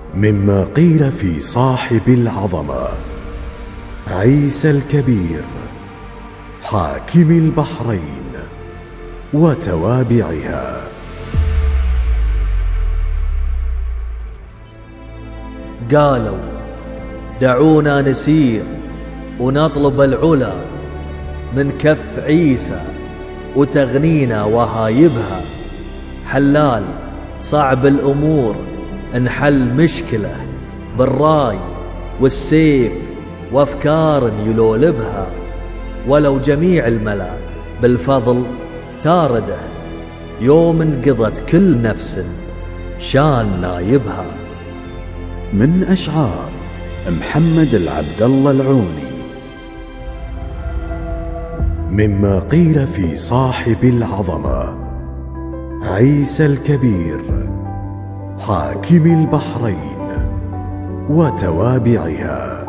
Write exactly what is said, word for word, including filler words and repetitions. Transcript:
مما قيل في صاحب العظمة عيسى الكبير حاكم البحرين وتوابعها. قالوا دعونا نسير ونطلب العلا من كف عيسى وتغنينا وهايبها. حلال صعب الأمور نحل مشكلة بالراي والسيف وأفكار يلولبها، ولو جميع الملا بالفضل تارده يوم انقضت كل نفس شان نايبها. من أشعار محمد العبد الله العوني. مما قيل في صاحب العظمة عيسى الكبير حاكم البحرين وتوابعها.